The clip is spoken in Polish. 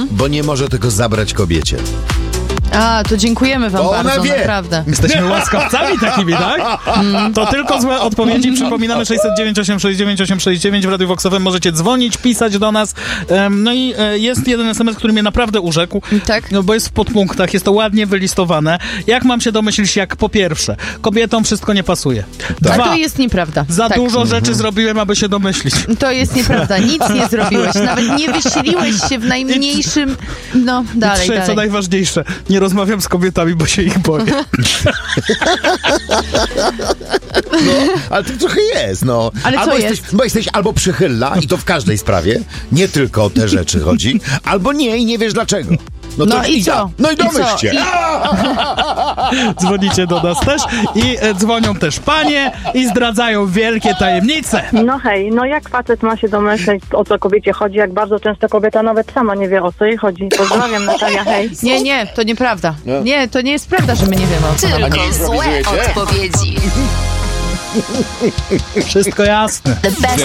bo nie może tego zabrać kobiecie. A, to dziękujemy wam Ona bardzo, wie. naprawdę. Jesteśmy łaskawcami takimi, tak? To tylko złe odpowiedzi. Przypominamy 609 869 869 w Radiu Voxowym. Możecie dzwonić, pisać do nas. No i jest jeden SMS, który mnie naprawdę urzekł. Tak? No bo jest w podpunktach, jest to ładnie wylistowane. Jak mam się domyślić, jak po pierwsze, kobietom wszystko nie pasuje. A Dwa, to jest nieprawda. za Tak. dużo rzeczy zrobiłem, aby się domyślić. To jest nieprawda. Nic nie zrobiłeś. Nawet nie wysiliłeś się w najmniejszym... No, dalej, Trzy, co dalej. najważniejsze, nie rozmawiam z kobietami, bo się ich boję. No, ale to trochę jest, no. Ale albo co jesteś, jest? Bo jesteś albo przychylna i to w każdej sprawie, nie tylko o te rzeczy chodzi, albo nie i nie wiesz dlaczego. No to i co? No i I co? domyśl się. Dzwonicie do nas też i dzwonią też panie i zdradzają wielkie tajemnice. No hej, no jak facet ma się domyśleć, o co kobiecie chodzi, jak bardzo często kobieta nawet sama nie wie, o co jej chodzi. Pozdrawiam, Natalia, hej. Nie, to nieprawda. No. Nie, to nie jest prawda, że my nie wiemy o co nam Tylko nie złe improwizujecie? odpowiedzi. Wszystko jasne. The best